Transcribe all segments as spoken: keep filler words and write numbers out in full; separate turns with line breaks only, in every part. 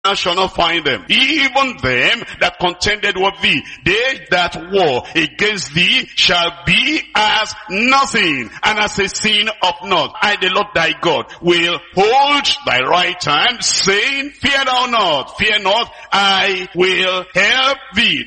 thou shalt not find them. Even them that contended with thee, they that war against thee shall be as nothing, and as a sin of naught. I, the Lord thy God, will hold thy right hand, saying, fear thou not, fear not, I will help thee.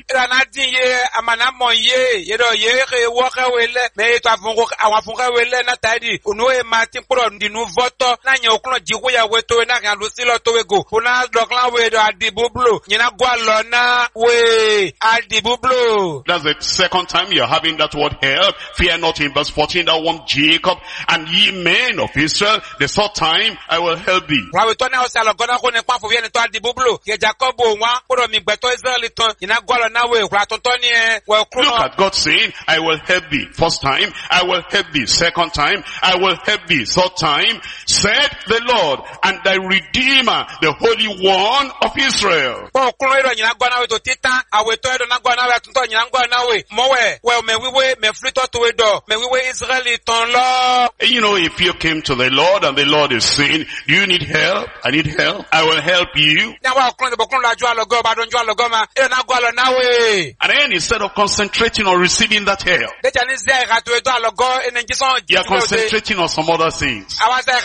That's the second time you're having that word help. Fear not in verse fourteen, thou one Jacob, and ye men of Israel, the third time I will help thee. Look at God saying, I will help thee. First time, I will help thee. Second time, I will help thee. Third time, said the Lord, and thy Redeemer, the Holy One of Israel. You know, if you came to the Lord and the Lord is saying, do you need help? I need help. I will help you. And then instead of concentrating on receiving that help, you are concentrating on some other things.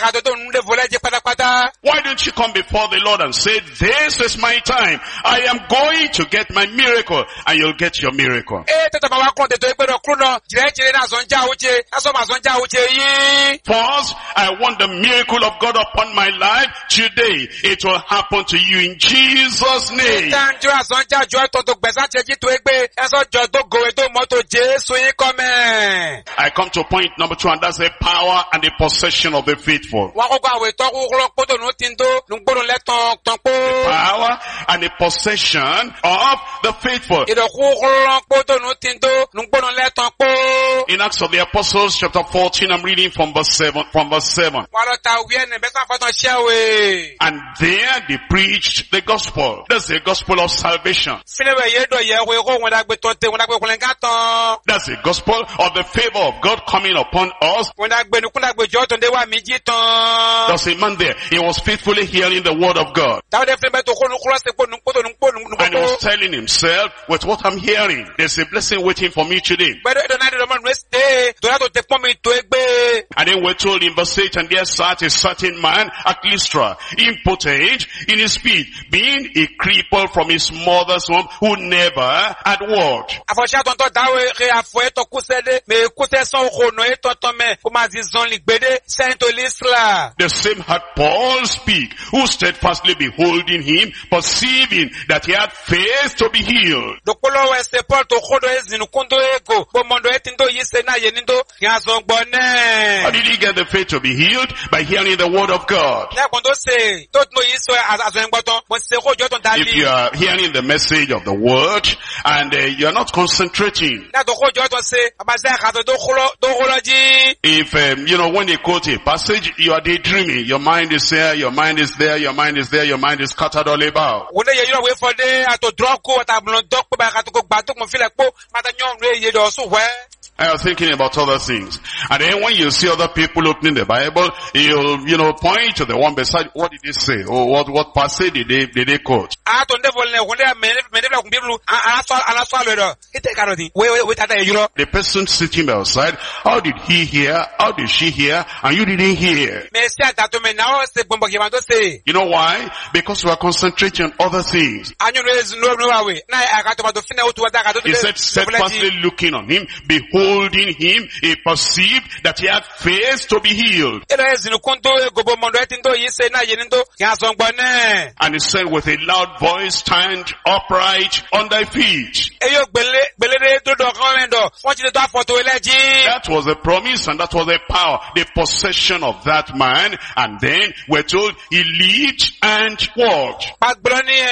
Why don't you come before the Lord and say, this is my time. I am going to get my miracle, and you'll get your miracle. First, I want the miracle of God upon my life today. It will happen to you in Jesus' name. I come to point number two, and that's the power and the possession of the faithful. The power and the possession of the faithful. In Acts of the Apostles chapter fourteen, I'm reading from verse seven, from verse seven. And there they preached the gospel. That's the gospel of salvation. That's the gospel of the favor of God coming upon us. There's a man there. He was faithfully hearing the word of God. And he was telling himself, with what I'm hearing, there's a blessing waiting for me today. And then we're told in verse eight, and there sat a certain man at Lystra, impotent in his speech, being a cripple from his mother's womb, who never had walked. The same had Paul speak, who steadfastly beholding him, perceiving that he had faith to be healed. How did he get the faith to be healed? By hearing the word of God. If you are hearing the message of the word and uh, you are not concentrating, if um, you know, when they quote a passage, you are daydreaming. Your mind is there, your mind is there, your mind is there, your mind is scattered all about. I was thinking about other things. And then when you see other people opening the Bible, you'll, you know, point to the one beside, what did they say? Or what, what passage did they, did they quote? The person sitting outside, how did he hear? How did she hear? And you didn't hear. You know why? Because we are concentrating on other things. He said, steadfastly looking on him, behold, holding him, he perceived that he had faith to be healed. And he said with a loud voice, stand upright on thy feet. That was the promise and that was the power, the possession of that man. And then we're told he leaped and walked.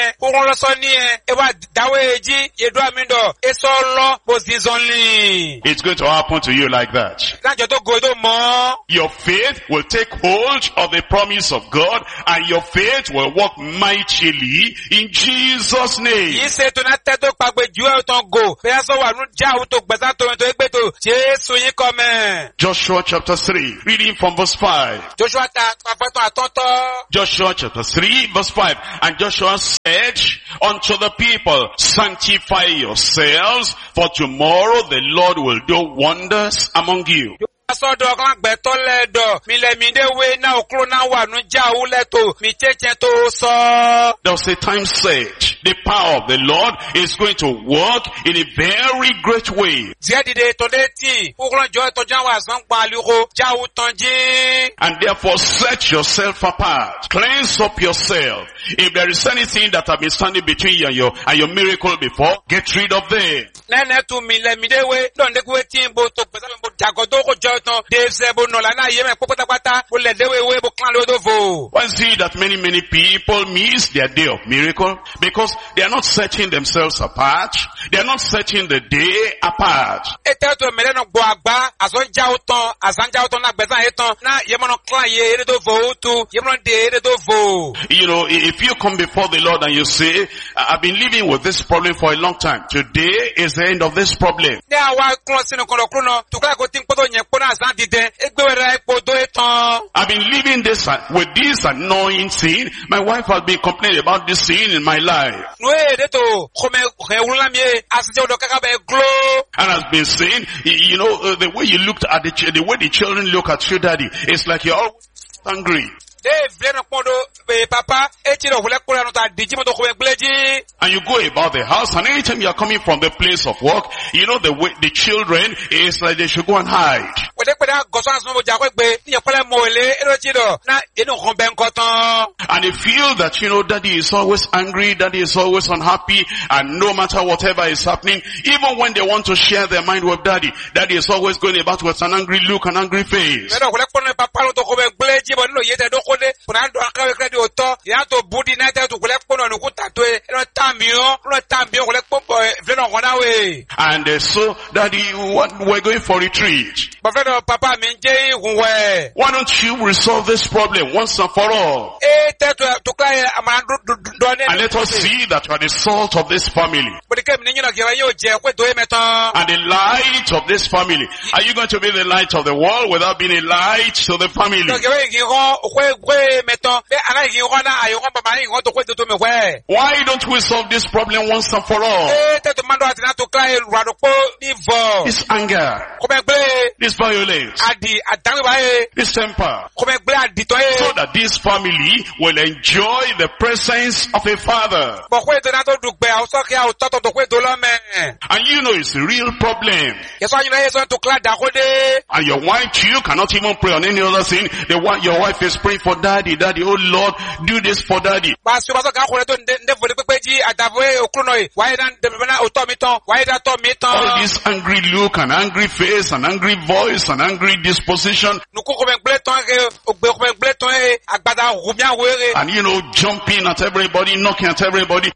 It it's going to happen to you like that.
Lájọ tó go tó mọ́.
Your faith will take hold of the promise of God, and your faith will work mightily in Jesus' name.
Yìí ṣe tó náà tẹ́ tó pàgbé ju ẹ̀ tán go. Bẹ́ẹ̀ sọ wà nù já àwọn tó gbẹ̀sán tó tó ẹgbẹ́ tó. Jésù yín kọ́ mẹ́.
Joshua chapter three, reading from verse five.
Joshua ta pàfẹ́tọ̀ àtọ́tọ́.
Joshua chapter three, verse five. And Joshua said unto the people, sanctify yourselves, for tomorrow the Lord will do wonders among you.
Sọ́dọ̀ kan gbẹ̀tọ́ lẹ́dọ̀, mi lẹ̀ mi dé wé náà òkúrò náà wà nù já òwúlẹ̀ tó, mi chéchẹ́ tó sọ.
There was a time set. The power of the Lord is going to work in a very great way.
Díẹ̀ dìde tó dé tì, òkúrò jọ ìtọ́jú àwọn àṣán pa àlùkò, já ò tán jí.
And therefore set yourself apart. Cleanse up yourself. If there is anything that has been standing between you and your, and your miracle before, get rid of them.
Nẹ́nẹ́ tún mi lẹ̀ mi dé wé, lọ́ndé kúwé tí ń bo tó gbẹ̀sán mi bo jàgọ́ tó kó jọ tán. Dave said, "Bo no la na yeme pátápátá, bo le dewe we bo clan lo do fo."
One see that many many people miss their day of miracle because they are not setting themselves apart. They are not setting the day apart.
Ete to mele no gbo agba, aso ja uton, asan ja uton na gbẹ̀san etan, na yemo no clan ye ere do fo tu, yemo no de ere do fo.
You know, if you come before the Lord and you say, I've been living with this problem for a long time. Today is the end of this problem.
Ne awa klon sinu kono krono, tukla ko tin poto yen pona asan dide, egbe wera epo do etan.
I've been living this with this annoying sin. My wife has been complaining about this sin in my life.
No e de to, kome hewula mi asije odo kaka be glo.
And has been saying, you know, uh, the way you looked at the ch- the way the children look at you, daddy, it's like you're always hungry. And you go about the house, and anytime you are coming from the place of work, you know the way the children is like they should go and hide. And they feel that, you know, daddy is always angry, daddy is always unhappy, and no matter whatever is happening, even when they want to share their mind with daddy, daddy is always going about with an angry look, an angry face. And uh, so, daddy, what, we're going for retreat. Why don't you resolve this problem once and for all? And let us see that you are the salt of this family. And the light of this family. Are you going to be the light of the world without being a light to the family? Why don't we solve this problem once and for all? This anger, this violence, this temper, so that this family will enjoy the presence of a father. And you know it's a real problem. And your wife, you cannot even pray on any other thing. The one, your wife is praying for daddy, daddy, oh Lord, do this for daddy. All this angry look and angry face and angry voice and angry disposition. And you know, jumping at everybody, knocking at everybody.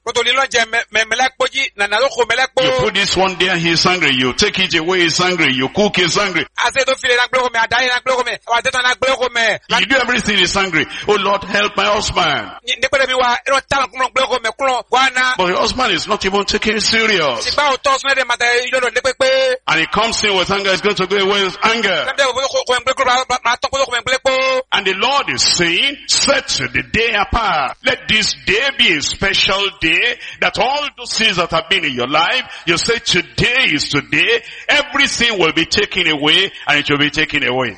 You put this one there, he's angry. You take it away, he's angry. You cook, he's angry. You do everything, he's angry. Oh Lord, help my husband. But your husband is not even taking it serious. And he comes in with anger, he's going to go away with anger. And the Lord is saying, set the day apart. Let this day be a special day, that all those things that have been in your life, you say today is today, everything will be taken away, and it will be taken away.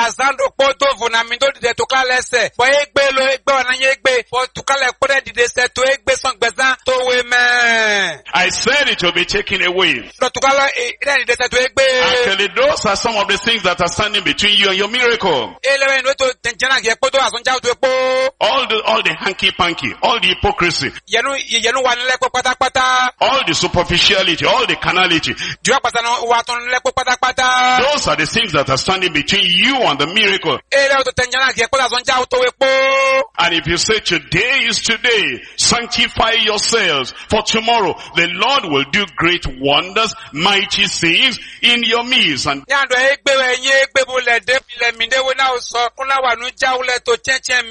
I said it will be taken away. Actually, those are some of the things that are standing between you and your miracle. All the, all the hanky-panky, all the hypocrisy, all the superficiality, all the carnality. Those are the things that are standing between you and the miracle. And if you say today is today, sanctify yourselves, for tomorrow the Lord will do great wonders, mighty things in your midst. And
Nyando egbe wenye egbe bule depile midewe na uso kuna wanuja ule to chenche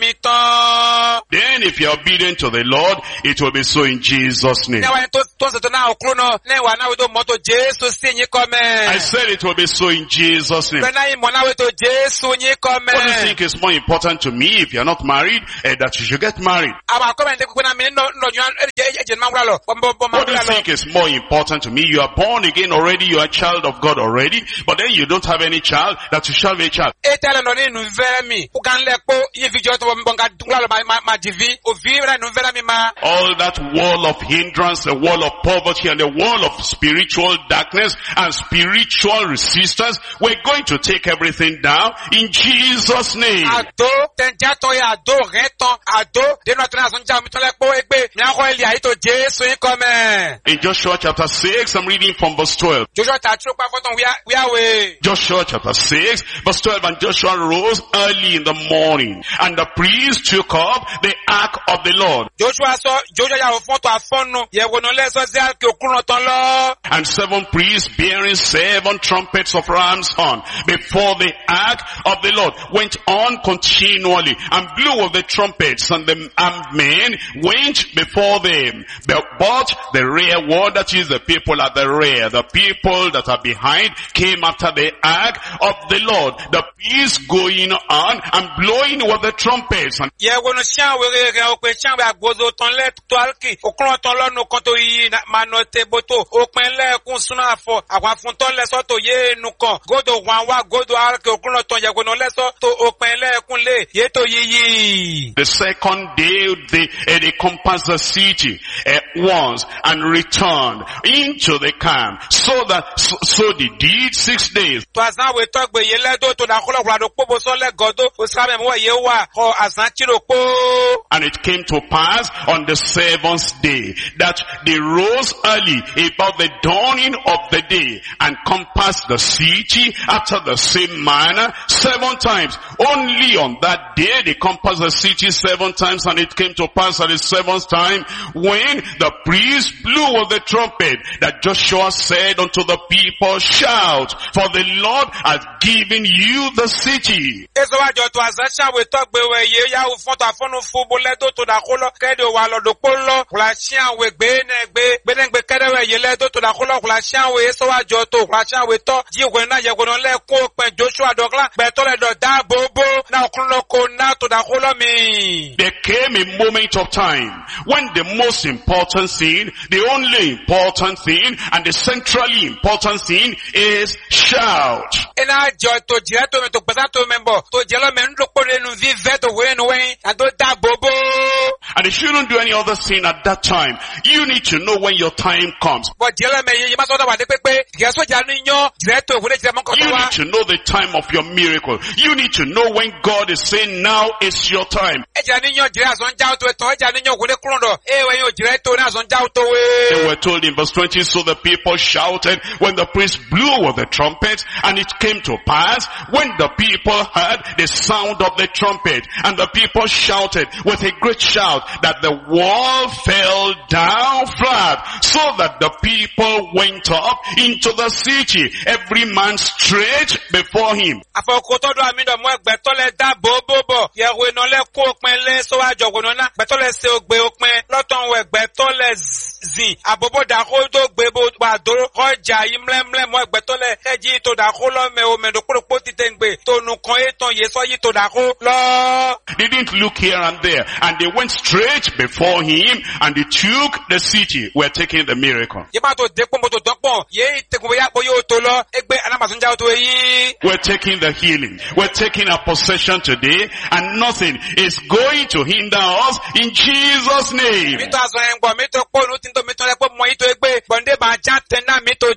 miton.
then if you're obedient to the Lord, it will be so in Jesus' name.
Newa to to to na okruno newa na udo moto Jesu si nyi kome.
I said it will be so in Jesus' name.
Bena imona we to Jesu nyi kome.
What do you think is more important to me if you're not married, uh, that you should get married?
Aba kome ndeko kuna mi no no nyan eje mangula lo. Bombo bombo
What do you
mangula lo.
think is more important to me? You are born again already, you are a child of God already, but then you don't have any child, that you shall be a child.
Etele no ni nu vera mi. Uganle po ye video to bonga ngula lo ma ma divi. O vira nu vera mi ma.
All that wall of hindrance, the wall of poverty, and the wall of spiritual darkness and spiritual resistance, we're going to take everything down in Jesus' name.
Ado tenjato ya ado reton ado de notre nation jam tole po egbe mi ako eli ayi to Jesu yin come.
In Joshua chapter six, I'm reading from verse twelve.
Joshua ta tro pa foton we we we.
Joshua chapter six, verse twelve, and Joshua rose early in the morning, and the priests took up the ark of the Lord.
Joshua so Joshua ya ofon to afonu ye wono le so se ki okunro ton lo.
And seven priests bearing seven trumpets of ram's horn before the ark of the Lord went on continually and blew of the trumpets, and the armed men went before them. But the rear ward, that is the people at the rear, the people that are behind, came after the ark of the Lord. The priests going on and blowing with the trumpets. And
Ye wono shan we re o pe shan we agbozo ton le to alki okunro ton lo no kan to yi manote boto o pen le kun suna afo awa fun ton le so to ye nu kan godo wan wa godo alki okunro ton ye wono le so to o pen le kun le ye to yi yi.
the second day they, uh, they compassed the city at once and returned into the camp. So that, so, so they did six days.
To azan we to gbe ye le do to da kolo kula do pobo so le godo o sa me mo ye wa ko azan chiro po.
And it came to pass on the seventh day that they rose early about the dawning of the day and compassed the city after the same manner seven times. Only on that day they compassed the city seven times, and it came to pass at the seventh time when the priest blew of the trumpet that Joshua said unto the people, shout, for the Lord has given you the city.
Eso wa jo to azan sha we to gbe we ye ya u fon to afonu fu bo le do to da kolo kedo wa lo do polo kula shan we gbe ne gbe gbe ne gbe kede we ye le do to da kolo kula shan we eso wa jo to kula shan we to ji we na ye gono le ko pe Joshua dogla gbe to le do da bobo na okuno ko na to da kolo mi.
There came a moment of time when the most important thing, the only important thing, and the centrally important thing is shout.
Ina jo to jire to me to pesa to member to jelo me ndo ko nu vive to we no we and do da bobo.
And they shouldn't do any other thing at that time. You need to know when your time comes.
But jelo me ye ma so da wa de pepe ge so ja ni yan jire to we jire mo ko
You
wa.
need to know the time of your miracle. You need to know when God is saying now is your time.
Eja ni yan jire aso nja to to eja ni yan wo ne kuro do e we yan jire to na aso nja to we.
They were told in verse twenty, so the people shouted when the priest blew with the trumpet, and it came to pass when the people heard the sound of the trumpet, and the people shouted with a great shout that the wall fell down flat, so that the people went up into the city, every man straight before him.
Afokoto do ami do mo egbe to le da bobo bo ye we no le ko pin le so wa jogo no na gbe to le se ogbe opin loton we egbe to le zin abobo da ko do gbe bo ba do ọjà imlemle mo egbe to le eji to da ko lo me o me do poro ti tengbe to nu kan etan ye so yi to da ko lo.
They didn't look here and there, and they went straight before him, and they took the city. We're taking the miracle.
Ye ba to de po mo to dokpon ye tegun ya po yo to lo egbe anamasunja to yi.
We're taking the healing. We're taking our possession today, and nothing is going to hinder us in Jesus' name.
Mi to aso en gbo mi to po nu tin to mi to le po mo yi to egbe bonde ba ja ten na mi to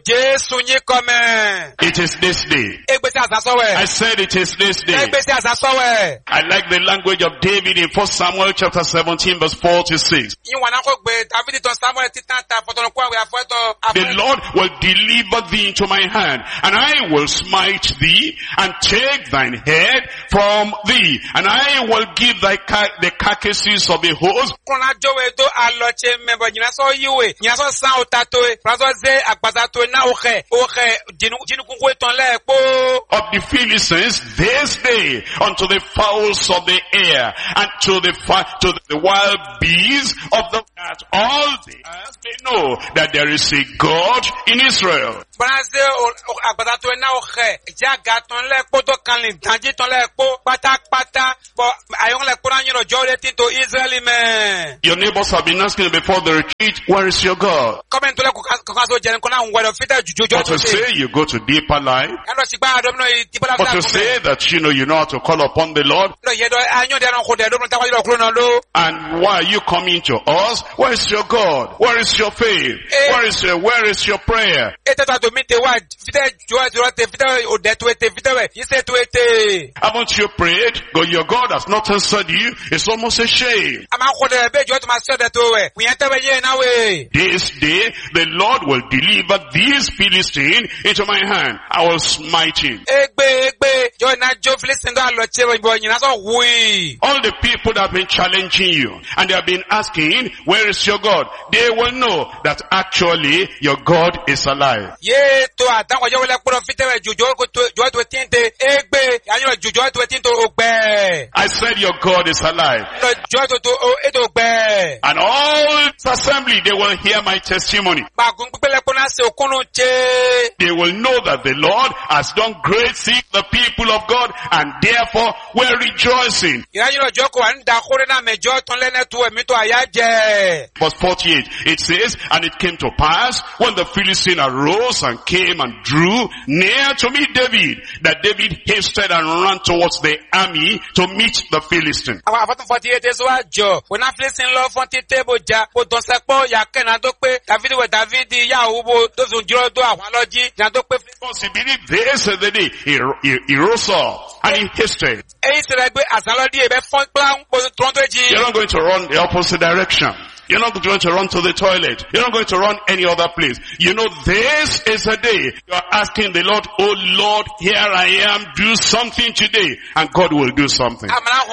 Jésù yín kọ́mẹ̀.
It is this day.
Égbésí àsásọ́wẹ̀.
I said it is this day.
Égbésí àsásọ́wẹ̀.
I like the language of David in First Samuel chapter seventeen verse forty-six.
Yín wà náà kó gbé David tán Samuel títàn ta fọ́tọ̀nù kó àwẹ̀ àfọ́tọ̀.
The Lord will deliver thee into my hand, and I will smite thee, and take thine head from thee, and I will give thy car- the carcasses of the host.
Kọ́nà jọ̀wé tó àlọ́tse mẹ́bọ̀ nyìnàsọ́ yíwé, nyìnàsọ́ sàn òtà tó e, pàṣẹ zé àgbàsá tó e náà òkè, òkè jìnnìkúnkún ètò ńlẹ̀ kpó.
Of the Philistines this day unto the fowls of the air, and to the fi- to the wild beasts of the earth. All the earth they know that there is a God in Israel.
Bọ́nà zé àgbàsá tó e náà òkè, jága tó ńlẹ̀ kpó tó kànlẹ̀ dànjí tó ńlẹ̀ kpó pátápátá, bọ̀ àyọ̀nlẹ̀ kpó náà yìnyín ọjọ́ rẹ̀ tí tó Israẹli mẹ́.
Your neighbors have been asking before the retreat, where is your God?
Kọ́mẹ̀ ntọ́lẹ̀ kọ́kọ́ sọ jẹ́rin kọ́nà ń wẹ̀rọ fítẹ̀ jùjọ́
But to say you go to deeper life,
Yàrá sì gbá àdọ́mínà ìdíbọ́lá
but to say that you know you know how to call upon the Lord, and why are you coming to us? Where is your God? Where is your faith? Where is your, where is your prayer? Haven't you prayed? God, your God has not answered you. It's almost a shame. This day, the Lord will deliver this Philistine into my hand. I will smite him. All the people that have been challenging you, and they have been asking, where is your God? They will know that actually your God is alive. I said your God is alive. And all assembly, they will hear my testimony. They will know that the Lord has done great things to the people of God, and therefore we're rejoicing. Verse forty-eight, it says, and it came to pass when the Philistine arose and came and drew near to meet David, that David hasted and ran towards the army to meet the Philistine. Because he believed this is the day he, he, he rose up and he hasted. You're not going to run the opposite direction. You're not going to run to the toilet. You're not going to run any other place. You know, this is a day you're asking the Lord, oh Lord, here I am, do something today. And God will do something.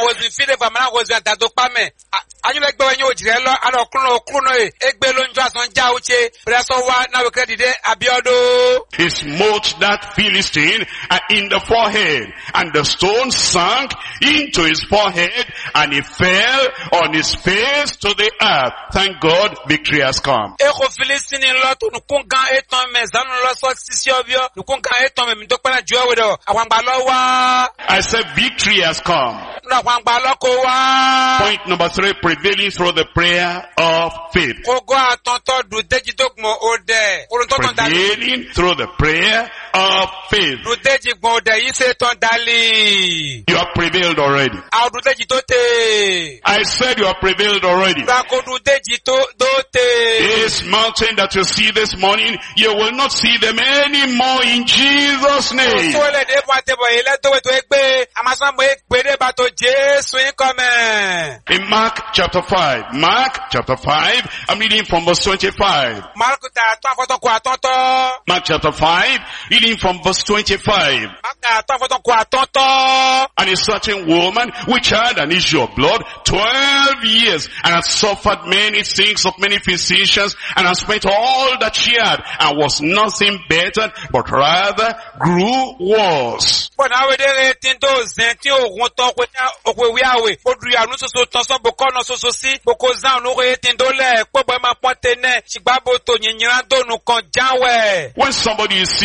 He smote that Philistine in the forehead, and the stone sank into his forehead, and he fell on his face to the earth. Thank God, victory has come. I said victory has come. Point number three, prevailing through the prayer of faith. Prevailing through the prayer of faith. You have prevailed already. I said you have prevailed already. This mountain that you see this morning, you will not see them anymore in Jesus' name. In Mark chapter five, Mark chapter five, I'm reading from verse twenty-five. Mark chapter five, reading from verse twenty-five. And a certain woman which had an issue of blood twelve years, and had suffered many things of many physicians, and had spent all that she had, and was nothing better, but rather grew worse. When somebody is sick, when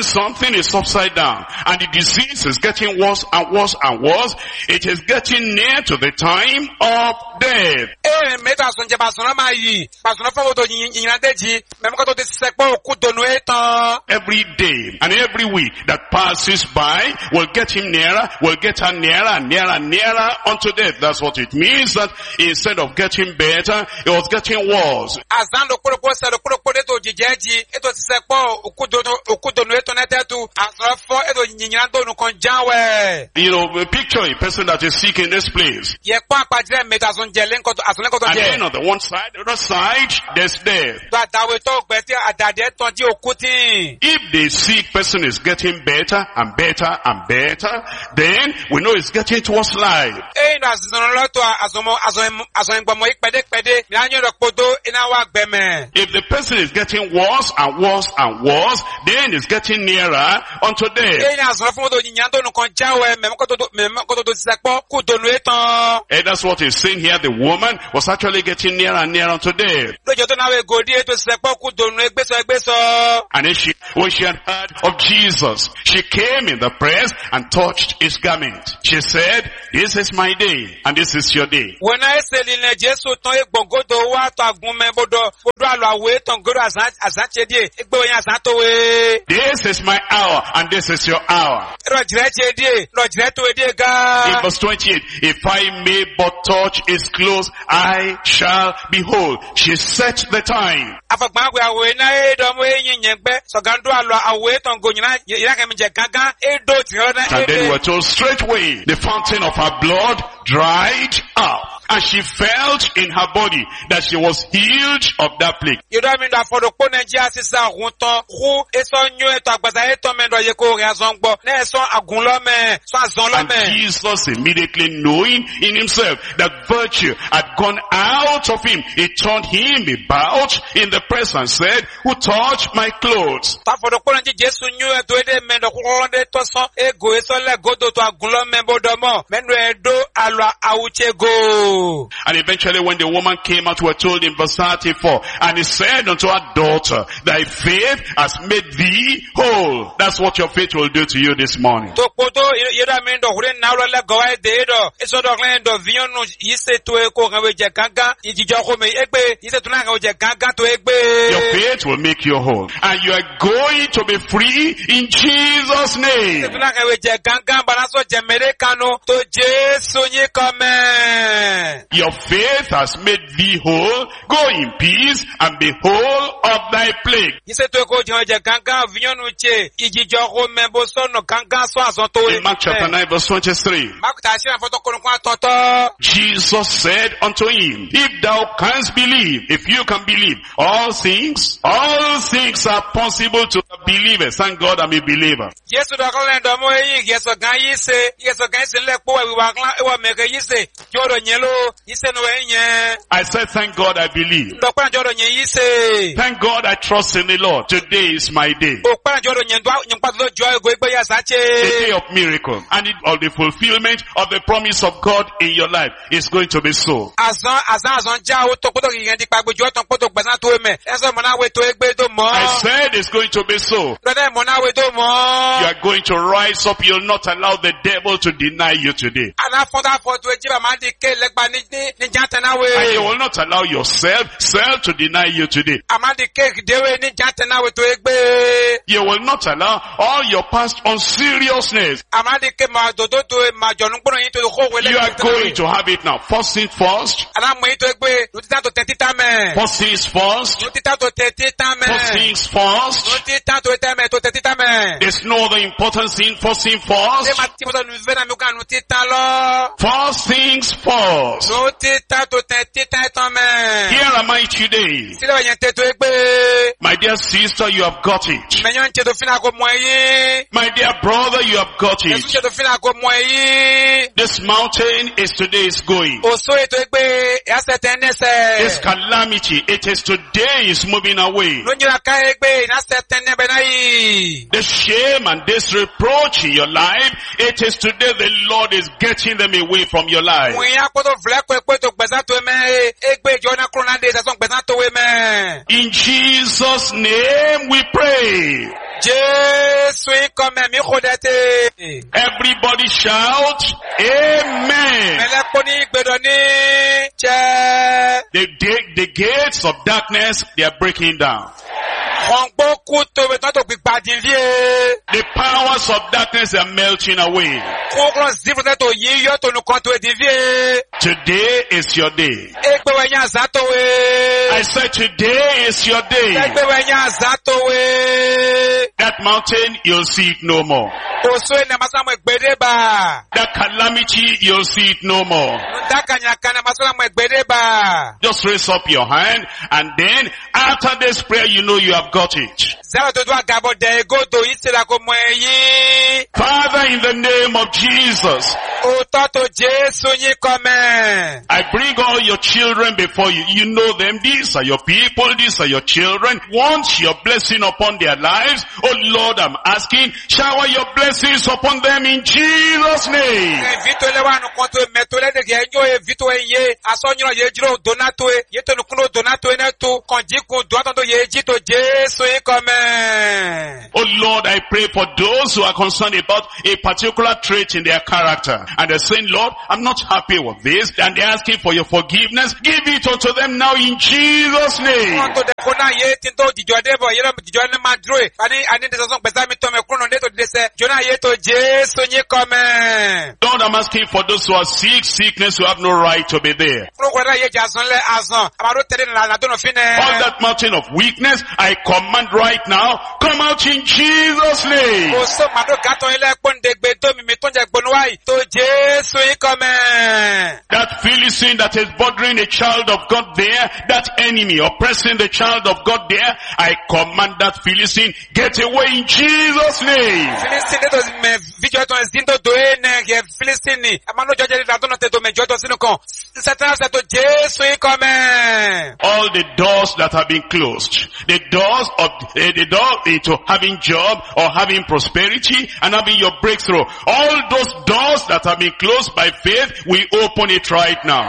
when something is upside down and the disease is getting worse and worse and worse, it is getting near to the time of death.
Eh, meta sonje basona mayi. Basona fo do yinyina deji. Memo ko to de sepo ku donu etan.
Every day and every week that passes by will get him nearer, will get her nearer and nearer and nearer unto death. That's what it means, that instead of getting better, it was getting worse.
Azando kuro kuro sa kuro kuro to jijeji. Eto sepo ku donu ku donu etan etetu. Azra fo eto yinyina donu kon janwe.
You know, picture a person that is sick in this place.
Ye kwa kwa jire meta sonje lenko to asole ko to
And
je.
then on the one side, the other side, there's death.
Da dawe to gbeti adade ton di okutin.
If the sick person is getting better and better and better, then we know it's getting towards life.
Eh na zon lo to azomo azon azon gbomo ipede pede mi anyo ro podo ina wa gbeme.
If the person is getting worse and worse and worse, then it's getting nearer unto death.
Eh na zon fun do nyan do nu kon jawe memo ko to memo ko to sepo ku do nu etan.
And that's what he's saying here. The woman was actually getting nearer and nearer unto death.
Lojo to na we godi e to sepo ku do nu egbeso egbeso.
And then she, when she had heard of Jesus, she came in the press and touched his garment. She said, this is my day and this is your day.
When I say in Jesu ton e gbongodo wa to agun me bodo bodo alo awe ton godo azan azan chedie egbe oyan azan to we.
This is my hour and this is your hour.
Ro jire chedie ro jire to e die
In
ga.
verse twenty-eight, if I may but touch his clothes, I shall be whole. She set the time.
Afagba we awe na e do mo eyin yengbe so gando alo awe ton go nyina ira ke mi je gangan e do ti ro na
And then
e.
we're told straightway, the fountain of her blood dried up. And she felt in her body that she was healed of that plague.
Yoda mi da fodo ko Nigeria sisa hun ton hu eso nyu eto agbaza eto me do ye ko re azon gbo na eso agun lo me so azon lo
And
me.
Jesus, immediately knowing in himself that virtue had gone out of him, he turned him about in the press and said, who touched my clothes?
Ta fodo ko nji Jesu nyu eto ede me do ko de to so e go eso le godo to agun lo me bodo mo me no edo alo awuche go.
And eventually when the woman came out, we're told in verse thirty-four, and he said unto her daughter, thy faith has made thee whole. That's what your faith will do to you this morning.
To poto yoda mi do hure na lo le go wa de do eso do klen do vion no yise to e ko kan we je gangan ijijo ko me egbe yise to na kan we je gangan to egbe.
Your faith will make you whole. And you are going to be free in Jesus' name.
To na kan we je gangan bana so je mere kanu to Jesu yin come.
Your faith has made thee whole. Go in peace and be whole of thy plague.
Yise to ko je je gangan vion no che ijijo ko me bo so no gangan so azon to e.
In Mark chapter nine verse twenty-three.
Mark ta shi foto ko nko atoto.
Jesus said unto him, if thou canst believe, if you can believe, all things, all things are possible to the believers. Thank God I'm a believer.
Jesu do ko len do mo yi yeso gan yise yeso gan se le po we wa kan e wa me ke yise joro nyelo yise no e yen.
I said, thank God I believe.
Do pa joro nyen yise.
Thank God I trust in the Lord. Today is my day.
O pa joro nyen do nyen pa do joy go egbe ya sa che.
A day of miracle. And it, of the fulfillment of the promise of God in your life is going to be so.
Azan azan azan ja o to poto yen di pa gbejo ton poto gbesan to me. Eso mo na we to egbe do mo.
I said it's going to be so.
Do na mo na we do mo.
You are going to rise up. You'll not allow the devil to deny you today.
Ana fonda foto e jiba ma di ke legba ni ni ni janta na we.
And you will not allow yourself, self to deny you today.
Amadi ke dewe ni janta na we to egbe.
You will not allow all your past unseriousness.
Amadi ke ma dodo to ma jonu gboro yin to ho we le.
You are going to have it now. First thing first.
Ana mo yin to egbe no ti ta to thirty ta me.
First things first.
No ti ta to thirty ta me.
First things first.
No ti ta to ta me to thirty ta me.
There's no other important thing. First thing first.
Se ma ti mo to nu ve na mi kan no ti ta lo.
First things first.
No ti ta to thirty ta ta me.
Here am I today.
Sile yen te to egbe.
My dear sister, you have got it.
Me yon che to fina ko mo yi.
My dear brother, you have got
Yesu
it.
che to fina ko mo yi.
This mountain is today's going.
O so e to egbe ya se tenese.
This calamity, it is today is moving away.
No nyira ka egbe na se tenne be na yi.
The shame and this reproach in your life, it is today the Lord is getting them away from your life.
Mo ya ko to vle ko pe to gbesa to me egbe jo na kro na de se so gbesa to we me.
In Jesus' name we pray.
Jésus comme mi khodete.
Everybody shout, Amen.
Melekoni gbedoni che.
The, the, the gates of darkness, they are breaking down. The powers of darkness are melting away. Today is your day. I said today is your day. That mountain, you'll see it no more. That calamity, you'll see it no more. Just raise up your hand, and then after this prayer, you know you have got it. Father, in the name of Jesus, I bring all your children before you. You know them. These are your people. These are your children. Want your blessing upon their lives. Oh Lord, I'm asking, shower your blessings upon them in Jesus' name. Oh Lord, I pray for those who are concerned about a particular trait in their character. And they're saying, Lord, I'm not happy with this. And they're asking for your forgiveness. Give it unto them now in Jesus' name. Lord, I'm asking for those who are sick, sickness, who have no right to be there. All that mountain of weakness, I command right now, come out in Jesus' name. That Philistine that is bothering a child of God there, that enemy oppressing the child of God there, I command that Philistine, get away in Jesus' name. All the doors that have been closed, the doors of uh, the door into having job or having prosperity and having your breakthrough, all those doors that have been closed by faith, we open it right now.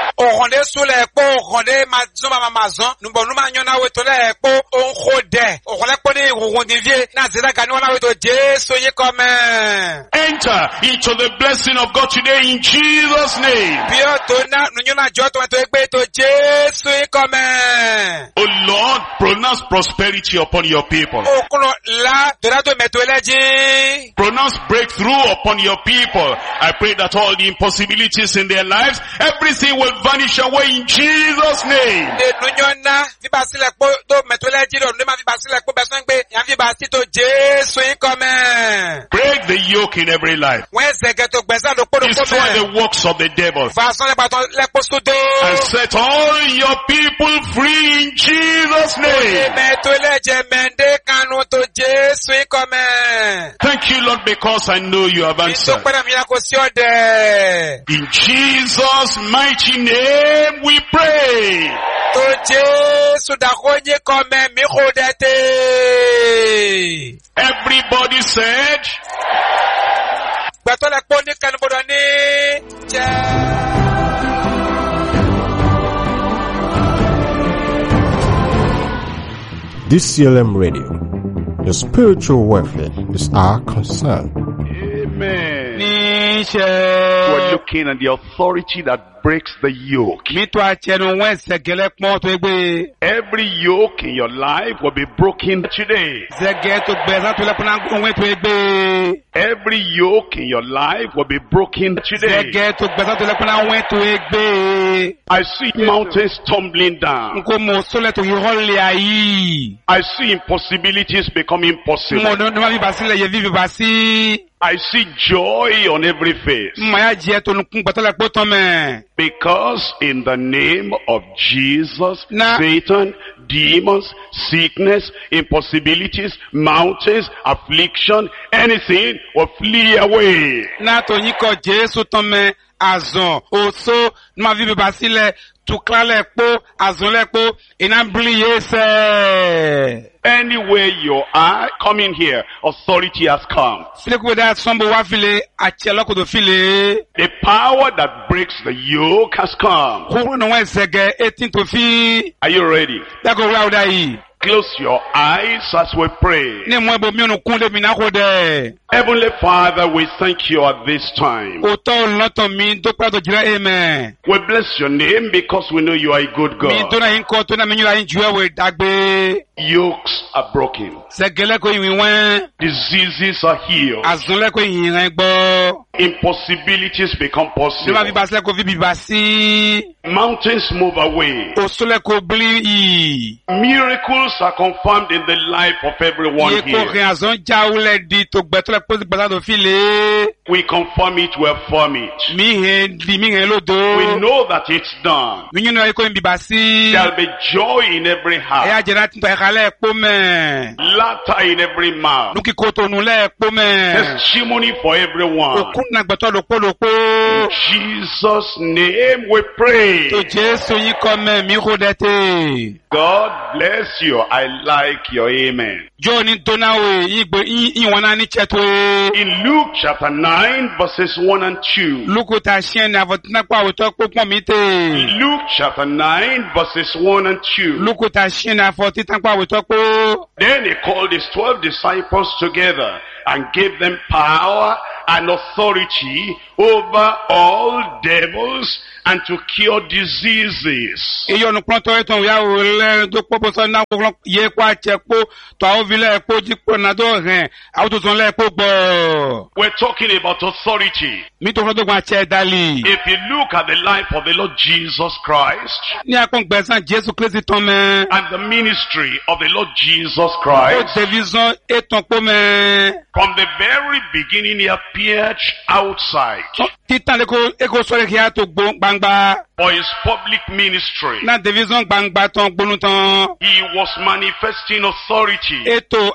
Enter into the blessing of God today in Jesus' name. Oh Lord, pronounce prosperity upon your people. Pronounce breakthrough upon your people. I pray that all the impossibilities in their lives, everything will vanish away in Jesus' name. Break the yoke in every life. Destroy the works of the devil. And set all your people free in Jesus' name. Thank you, Lord, because I know you have answered. In Jesus' mighty name we pray. Everybody said,
D C L M Radio, your spiritual welfare is our concern.
Amen. We're looking at the authority that breaks the yoke. Every yoke in your life will be broken today. Every yoke in your life will be broken today. I see mountains tumbling down. I see impossibilities becoming possible. I see joy on every face. Because in the name of Jesus, nah. Satan, demons, sickness, impossibilities, mountains, affliction, anything will flee away.
Azon, oso, ma vie basile, tukla lekpo, azon lekpo, inambli yese.
Anywhere you are, coming here, authority has come. The power that breaks the yoke has come. Are you ready? close your eyes as we pray.
Ní mú ẹbọ mìíràn kún lé mi náà kó dẹ̀.
Heavenly Father, we thank you at this time.
Òótọ́ olùlọ́tọ̀ mi dókòrò tó jìrá amen.
We bless your name because we know you are a good
Mi
God.
tó náà yín kọ́ tó náà mi yín láyín ju ẹ̀wẹ̀ dàgbé.
Yokes are broken.
Sẹ̀gẹ̀lẹ́kọ̀ ìwìn wẹ́n.
Diseases are healed.
Àzúnlẹ́kọ̀ ìyìn rẹ̀ gbọ́.
Impossibilities become
Ní wàá
possible.
fi basílẹ̀kọ̀ fi bìbà sí.
Mountains move away.
Òsúlẹ̀kọ̀ bírí yìí.
Miracles are confirmed in the life of everyone
Iye kò
here.
rìn àzọ́n jáwúlẹ̀ di tó gbẹ̀tọ́lẹ̀ pé gbẹ̀tọ́ tó fi lé.
We confirm it, we affirm it.
Mi hẹ̀ di mi hẹ̀ lódò.
We know that it's done.
Mi yín náà ikọ̀ ìbìbà sí.
There'll be joy in every
Ẹ̀yà
heart,
jẹ̀rẹ̀ àti ìtàkàlẹ̀ ẹ̀kọ́ mẹ́.
laughter in every mouth,
Nú kíkó tó nù lẹ́ẹ̀kọ́ mẹ́.
testimony for everyone.
Òkú nà gbẹ̀tọ́ lòpólòpó.
In Jesus' name we pray.
Tó Jésù yín kọ́ mẹ́ mi kó dẹ́tẹ̀.
God bless you. I like your amen.
Jọ́ ní Donawe ìgbò ìwọ̀n náà ní Chẹ́tọ́.
In Luke chapter nine verses one and two.
Lúkú ta ṣẹ́ ní àfọ̀tínàpá àwòtọ́ pópọ̀ mi tẹ̀.
Luke chapter nine verses one and two.
Lúkú ta ṣẹ́ ní àfọ̀tínàpá àwòtọ́ pó.
Then he called his twelve disciples together and gave them power and authority over all devils and to cure diseases.
Iyo nu pronto eton ya o le do popo so na ko ye kwa chepo to a vile epo jipo na do ren a to son le epo gbo.
We're talking about authority.
Mi to do gba che dali.
If you look at the life of the Lord Jesus Christ
Ni akon gbesan Jesu Kristi ton me.
and the ministry of the Lord Jesus
O
Christ,
television eton po me.
from the very beginning he appeared outside
Titan le ko e ko so le ki a to gbo gbangba.
for his public ministry.
Na television gbangba ton gbonu ton.
He was manifesting authority.
Eto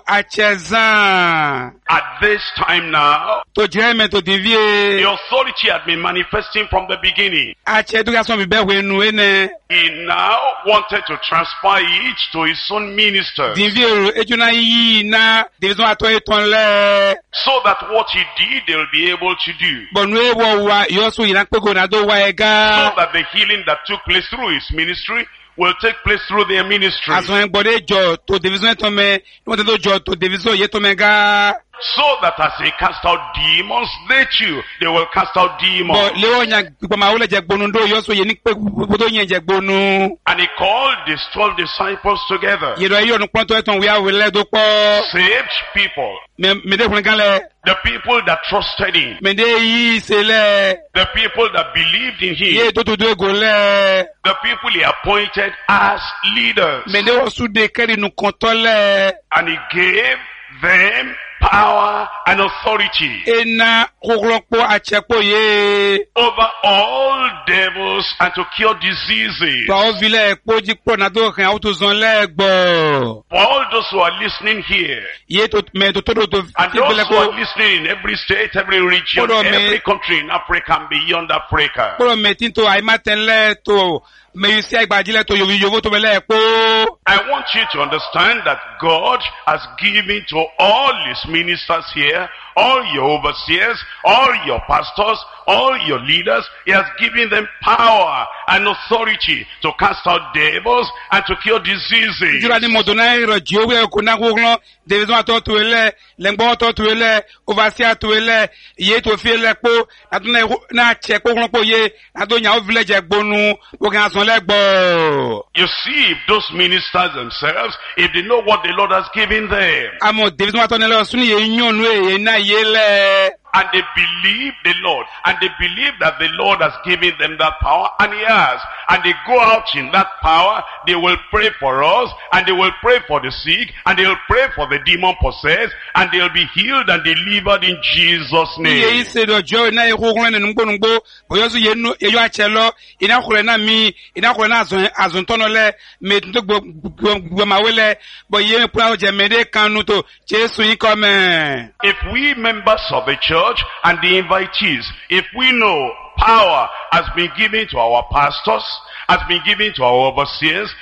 achezan.
At this time now,
To jere me to
the
divie.
authority had been manifesting from the beginning.
Ache do ga so mi be we nu ene.
He now wanted to transfer it to his own ministers,
Divie ejuna yi na television ato eton le.
so that what he did, they will be able to do.
Bọ̀nú ewo wa yọ́sù yìí náà kó náà tó wá
So
ẹgá.
that the healing that took place through his ministry will take place through their ministry.
Àsùn ẹgbọ̀dé jọ tó division tó mẹ́, wọ́n tẹ́ tó jọ tó division yé tó mẹ́ gá.
So that as they cast out demons, they too, they will cast out demons.
Bọ̀ léwọ́ yẹn gbogbo máa wọlé jẹ gbónú dó yọ́sù yìí ní pé gbogbo tó yẹn jẹ gbónú.
And he called his twelve disciples together.
Yẹ̀rọ ẹ̀yọ́ ọ̀nù pọ́n tó ẹ̀tàn wíyá wẹ̀lẹ́ tó pọ̀.
Saved people.
Mẹ̀dé kùnrin kan lẹ̀.
The people that trusted him.
Mẹ̀dé yìí ṣe lẹ̀.
The people that believed in him.
Yé tó tó tó ego lẹ̀.
The people he appointed as leaders.
Mẹ̀dé wọ́n sún de kẹ́rì nù kàn tọ́ lẹ̀.
And he gave them power and authority
Ena kókòrọ́pọ̀ àtsẹ́pọ̀ yé.
over all devils and to cure diseases.
Tọ́ vilẹ̀ kpódzi kpọ̀ náà tó hẹ̀ àwọn tó zɔn lẹ̀ gbọ́.
For all those who are listening here,
Yé tó mɛ tó tó do tó
and
fi
those
gbɛlɛ
who are
ko
listening in every state, every region,
Hold on, man.
every country in Africa and beyond Africa,
kpɔlɔ mɛ tí tó àyè má tẹ̀ lẹ̀ tó mɛ yi sí àgbàdì lẹ̀ tó yovi yovo tó bɛ lẹ̀ kpó.
I want you to understand that God has given to all his ministers here, all your overseers, all your pastors, all your leaders, he has given them power and authority to cast out devils and to cure diseases.
Ìjọba ni mọ̀tò náà yẹrọ jí owó ẹ̀ kó náà kó lọ division àtọ́ tó lẹ̀ lẹ́ngbọ́n àtọ́ tó lẹ̀ overseer tó lẹ̀ iye tó fi lẹ̀ kpó nàtó náà tsẹ̀ kó kó kó yé nàtó nyàwó fi lẹ̀ jẹ gbónú kó kí n sɔn lẹ̀ gbọ́.
You see, if those ministers themselves, if they know what the Lord has given them,
Àmọ́ division àtọ́ nílẹ̀ sún yé nyɔnu yé náà yé lẹ̀.
and they believe the Lord, and they believe that the Lord has given them that power, and he has, and they go out in that power, they will pray for us, and they will pray for the sick, and they will pray for the demon possessed, and they will be healed and delivered in Jesus'
Iye yi
name.
se do jo na ye kokun na nungbo nungbo boyo su ye nu eyo achelo ina kure na mi ina kure na azun azun tono le me to gbo gbo ma wele bo ye me pura je me de kanu to Jesu yin come.
If we members of the church and the invitees, if we know power has been given to our pastors, has been given to our overseers,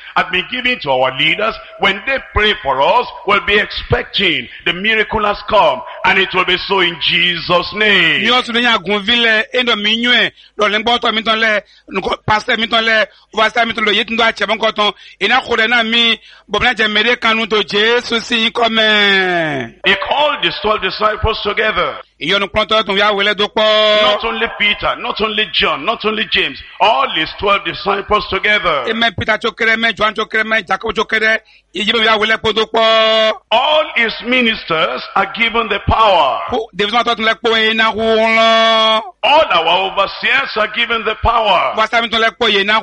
have been given to our leaders, when they pray for us, we'll be expecting the miracle has come, and it will be so in Jesus' name.
Ni osu nya gunvile endo minwe lo lengbo to mi ton le pastor mi ton le pastor mi ton lo yetin do a chebon ko ton ina khore na mi bo na je mere kanu to Jesus si come.
He called the twelve disciples together.
Iyonu pronto ton ya wele do po.
Not only Peter, not only John, not only James, all his twelve disciples together.
E me Peter chokere me John chokere me Jacob chokere ijibe ya wele po do po.
All his ministers are given the power.
Devon to le po e na hu.
All our overseers are given the power.
Pastor mi ton le po e na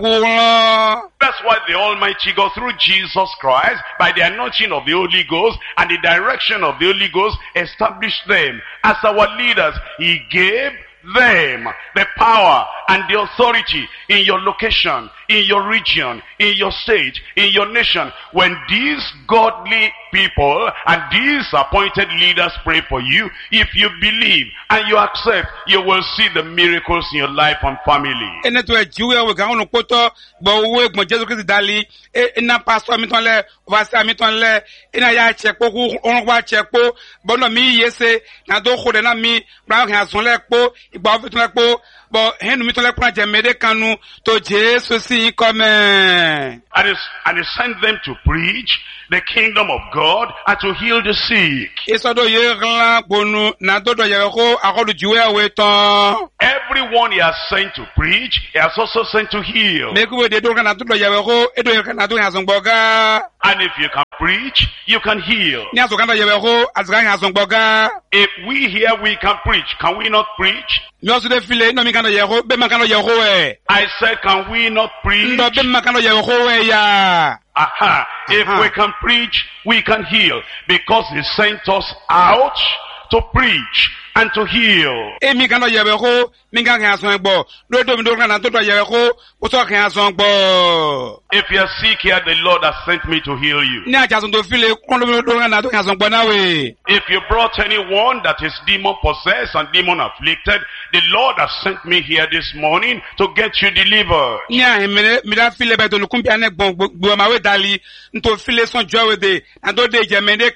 hu.
That's why the Almighty God, through Jesus Christ, by the anointing of the Holy Ghost and the direction of the Holy Ghost, established them as our leaders. He gave them the power and the authority in your location, in your region, in your state, in your nation. When these godly people and these appointed leaders pray for you, if you believe and you accept, you will see the miracles in your life and family.
Ene to ejiwe we ga onu poto bo we gbon Jesu Christ dali ina pastor mi ton le pastor mi ton le ina ya chepo ku on wa chepo bo no mi yese na do khode na mi bra kan asun le po igba o fi ton le po bo henu mi ton le pra je mede kanu to Jesu si come.
And he, and he sent them to preach the kingdom of God and to heal the sick.
Isodo ye glan bonu na do do ye ko akodu jiwe we ton.
Everyone he has sent to preach, he has also sent to heal.
Me ku we de do kan na do do ye ko e do ye kan na do hasun boga.
And if you can preach, you can heal.
Ni aso kan do ye ko azgan hasun boga.
If we here we can preach, can we not preach?
Mi osu de file no mi kan do ye ko be ma kan do ye ko we.
I said, can we not preach?
Ndo be ma kan do ye ko we ya.
Aha. If
Aha.
we can preach, we can heal. Because he sent us out to preach and to heal.
E mi kan do ye ko mi kan kan asun gbo. Do do mi do kan na do do ye ko o so kan asun gbo.
If you are sick here, the Lord has sent me to heal you.
Ni aja sun to file kon do mi do kan na do kan asun gbo na we.
If you brought anyone that is demon possessed and demon afflicted, the Lord has sent me here this morning to get you delivered.
Ni a mi mi da file be to lukun bi ane gbon gbo ma we dali nto file son jo we de na do de je mede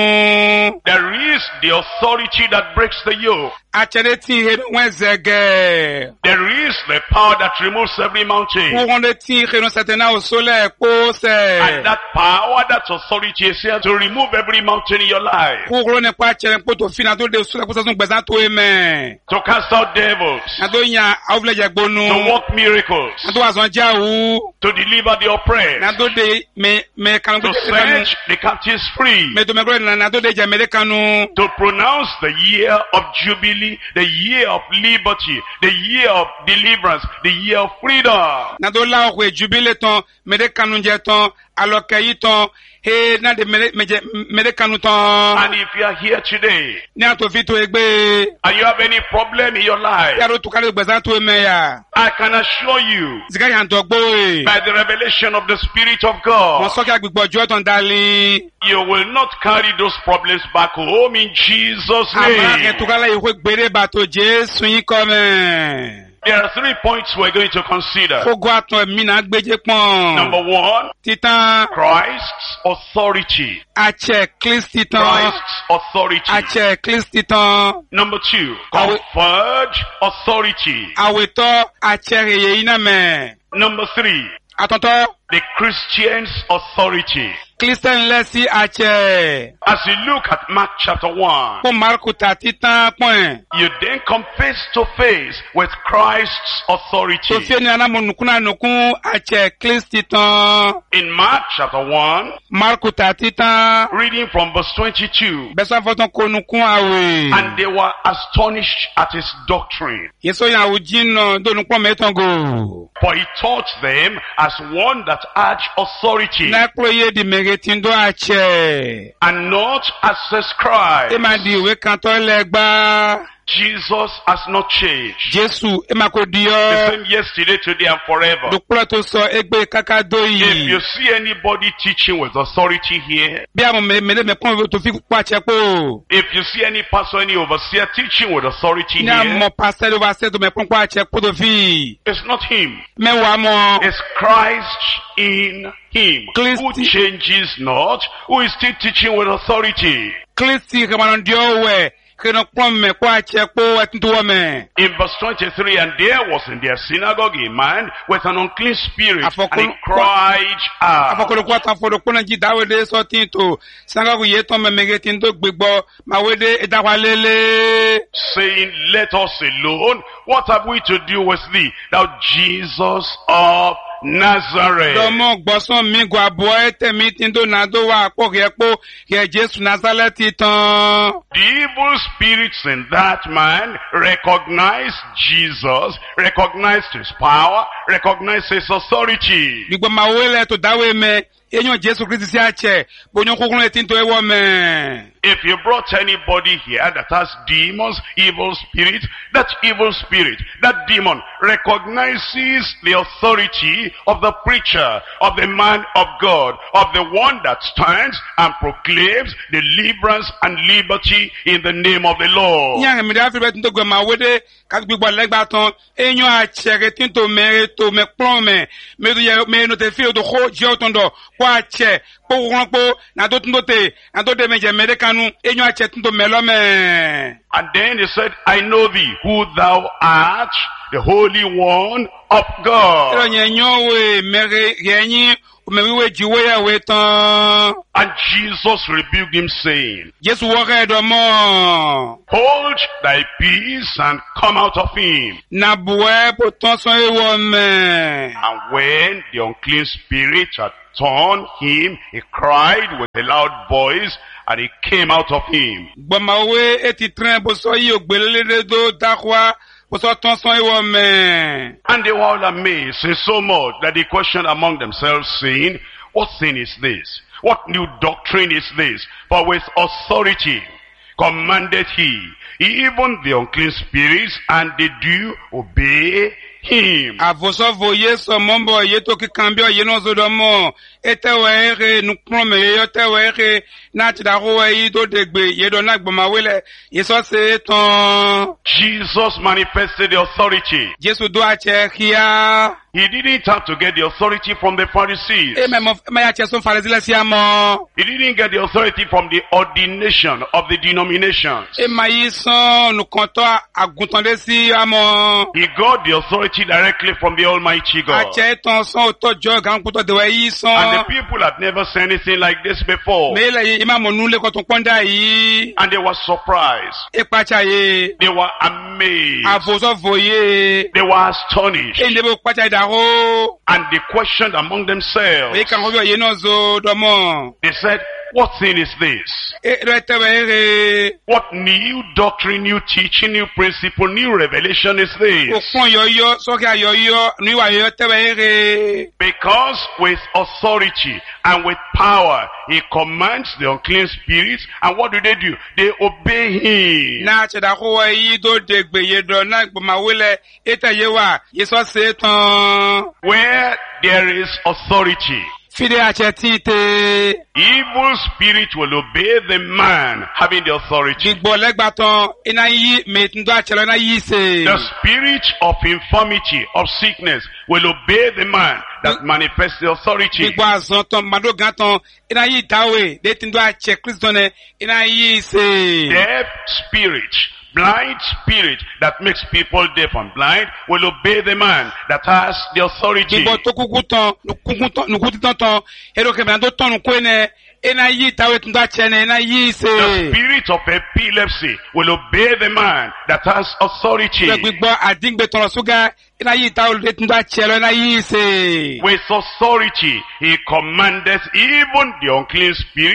kanu.
There is the authority that breaks the yoke.
A chere ti he wen zege.
There is the power that removes every mountain.
Ko ron de ti he no setena o sole po se.
And that power, that authority is here to remove every mountain in your life.
Ko ron ne pa chere po to fina do de sole po sasun gbezan to eme.
To cast out devils.
Na do nya awle je gbonu.
To work miracles.
Na do azon ja wu.
To deliver the oppressed.
Na do de me me kanu
To
gbe kanu.
set the captives free.
Me do me gro na na do de je me de kanu.
To pronounce the year of jubilee, the year of liberty, the year of deliverance, the year of freedom.
Na do la o jubile ton me de kanu je ton aloke yi ton he na de me me me de kanu ton.
And if you are here today,
Ni ato fi to egbe.
and you have any problem in your life,
Ya ro to kale gbezan to eme ya.
I can assure you,
Zika yan dogbo e.
by the revelation of the Spirit of
Mo
God,
so ki agbegbo jo ton dali.
you will not carry those problems back home in Jesus'
Amara ke
name.
to kale ihwe gbere ba to Jesu yin come.
There are three points we're going to consider.
Ogo aton mi na gbeje pon.
Number one,
Titan
Christ's authority.
ache Kristi ton.
Christ's authority.
Ache Kristi ton.
Number two,
Awe-
conferred authority.
Aweto ache reye ina me.
Number three,
Atonto
the Christian's authority.
Christian lesi ache.
As you look at Mark chapter one,
Po Marku ta titan point.
you then come face to face with Christ's authority.
So fie ni anamo nukuna nukun ache Kristi ton.
In Mark chapter one,
Marku ta titan.
reading from verse twenty-two,
Beso foton ko nukun awe.
and they were astonished at his doctrine,
Yeso ya ujino do nukun metongo.
for he taught them as one that had authority,
Na klo ye di megetindo ache.
and not as a scribe.
E ma di we kanto legba.
Jesus has not changed.
Jésù emako
The
diyo.
same yesterday, today, and forever.
Dukpolo to sọ egbe kaka do
If you
yi.
see anybody teaching with authority here,
Bí àwọn mèlè mẹ́kàn tó fi kó àṣẹ pò.
if you see any pastor, any overseer teaching with authority
Ní
here,
àmọ̀ pàṣẹ ló wá ṣe tó mẹ́kàn kó àṣẹ pò tó fi.
it's not him.
Mẹ́wàá mọ̀.
It's Christ in him,
Christ-
who changes not, who is still teaching with authority.
Kristi kẹmàrán diọ wẹ̀. Kẹ̀nà pọ́n mẹ́ kó àṣẹ pò ẹtún tó wọ̀ mẹ́.
In verse twenty-three, and there was in their synagogue a man with an unclean spirit,
Afọkọ-
and he cried out,
Afọkọlọkọ àtàfọdọ kpọnà jí dáwédé sọtí tó sangaku yé tán mẹmẹgẹ tí ń tó gbégbọ màwédé ìdáwálélé.
saying, let us alone. What have we to do with thee, thou Jesus of Nazareth?
Dọmọ gbọ́sán mi gọ àbọ̀ ẹ̀tẹ̀ mi tí ń tó nà tó wà pọ̀ kẹ́ pọ̀ kẹ́ Jésù Nazareti tán.
The evil spirits in that man recognized Jesus, recognized his power, recognized his authority.
Gbígbọ́ màwélé tó dáwé mẹ́ eyín Jésù Kristi sí àtsẹ̀ bóyá kúkúrú ẹ̀ tí ń tó ẹwọ́ mẹ́.
If you brought anybody here that has demons, evil spirits, that evil spirit, that demon recognizes the authority of the preacher, of the man of God, of the one that stands and proclaims deliverance and liberty in the name of the Lord.
Ní àgbẹ̀ mìíràn fi bẹ́ẹ̀ tí ń tó gbẹ màwédé ká gbígbọ́ lẹ́gbàá tán eyín àtsẹ̀ tí ń tó mẹ́ tó mẹ́ kplọ́n mẹ́ mẹ́tò yẹ mẹ́nu tẹ̀ fi odò kó jẹ́ ọ̀tọ̀ dọ̀ kó àtsẹ̀ kó kúkúrú kó nàtó tó ń tó tè nàtó dé mẹ́jẹ̀ mẹ́dẹ́ kanu eyín àtsẹ̀ tí ń tó mẹ́ lọ́mẹ́.
And then he said, I know thee, who thou art, the Holy One of
Ẹ̀rọ
God.
yẹn yán wé mẹ́rẹ̀ yẹ̀yìn òmẹ̀wíwé jìwéyàwé tán.
And Jesus rebuked him, saying,
Jésù wọ́kẹ́ ẹ̀dọ̀ mọ́.
hold thy peace and come out of him.
Nàbùwẹ́ bó tán sán ewọ́ mẹ́.
And when the unclean spirit had torn him, he cried with a loud voice, and he came out of him.
Gbọ̀mọ̀wé etí tẹ́rẹ̀ bó sọ yí ògbélélédé tó dákúá bó sọ tán sán ewọ́ mẹ́.
And they were all amazed, and so much that they questioned among themselves, saying, what thing is this? What new doctrine is this? For with authority commanded he, even the unclean spirits, and they do obey him.
Àvòsọ́fò yé sọ mọ́mbọ̀ yé tó kíkan bí ọ̀yẹ́ náà sódọ̀ mọ́. Ètẹ̀wẹ̀ ẹ̀rẹ̀ nùkúrọ̀ mẹ́ yẹ́ tẹ̀wẹ̀ ẹ̀rẹ̀ náà ti dàkúwẹ̀ yí tó dègbè yé dọ̀ náà gbọ̀mọ̀wé lẹ̀ yé sọ́ se tán.
Jesus manifested the authority.
Jésù dó àtsẹ̀ kíá.
He didn't have to get the authority from the Pharisees.
E mɛ mɔ mɛ y'a cɛ sɔn farisila siya mɔ.
He didn't get the authority from the ordination of the denominations.
E ma yi sɔn nukɔntɔ aguntɔn de si ya mɔ.
He got the authority directly from the Almighty
A
God.
cɛ tɔn sɔn o tɔ jɔ gankutɔ de wa yi
And
sɔn.
the people had never seen anything like this before.
Mɛ la yi i ma mɔ nule kɔtɔn kpɔnda yi.
And they were surprised.
E kpatsa ye.
They were amazed.
A fosɔ fo ye.
They were astonished.
E ne bɛ kpatsa yi da ko.
And they questioned among themselves.
O ye kan ko bi o ye n'o zo dɔ mɔ.
They said, what thing is this?
E rɛ tɛbɛ ere.
What new doctrine, new teaching, new principle, new revelation is
O
this?
kpɔn yɔyɔ sɔkè ayɔyɔ ni wa yɔyɔ tɛbɛ ere.
Because with authority and with power, he commands the unclean spirits, and what do they do? They obey him.
N'a cɛ da ko wa yi do degbe ye dɔ n'a gbɔmawe lɛ e tɛ ye wa ye sɔ se tɔn.
Where there is authority,
Fide a cɛ ti te.
evil spirit will obey the man having the authority.
Gbígbọ́ lẹ́gbàá tán iná yí mètúndó àtsẹ̀lọ́ iná yí se.
The spirit of infirmity, of sickness, will obey the man that manifests the authority.
Gbígbọ́ àzán tán màdó gan tán iná yí dáwé létúndó àtsẹ̀ kristu nẹ iná yí se.
Deaf spirit, blind spirit that makes people deaf and blind will obey the man that has the authority.
Gbígbọ́ tó kúkú tán nùkú títán tán èrò kẹfìnà tó tán nùkú ẹnẹ iná yí dáwé túndó àtsẹ̀ nẹ iná yí se.
The spirit of epilepsy will obey the man that has authority.
Gbígbọ́ àdíngbé tọ̀rọ̀ ṣúgà iná yí dáwé létúndó àtsẹ̀lọ́ iná yí se.
With authority, he commanded even the unclean spirits,